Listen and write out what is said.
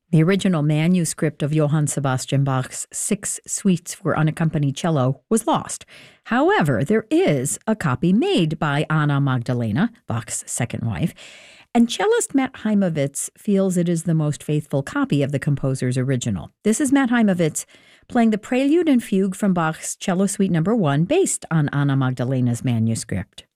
The original manuscript of Johann Sebastian Bach's Six Suites for Unaccompanied Cello was lost. However, there is a copy made by Anna Magdalena, Bach's second wife, and cellist Matt Heimovitz feels it is the most faithful copy of the composer's original. This is Matt Heimovitz playing the Prelude and Fugue from Bach's Cello Suite No. 1, based on Anna Magdalena's manuscript.